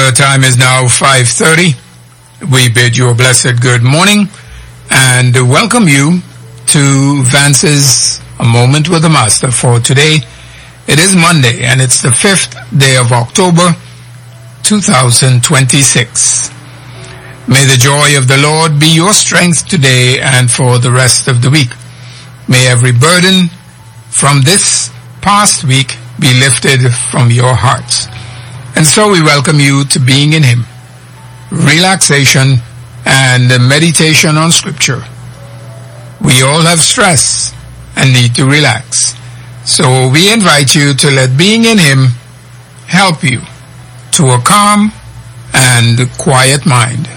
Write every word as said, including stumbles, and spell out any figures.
The time is now five thirty. We bid you a blessed good morning and welcome you to Vance's A Moment with the Master for today. It is Monday and it's the fifth day of October two thousand twenty-six. May the joy of the Lord be your strength today and for the rest of the week. May every burden from this past week be lifted from your hearts. And so we welcome you to being in Him, relaxation and meditation on Scripture. We all have stress and need to relax. So we invite you to let being in Him help you to a calm and quiet mind.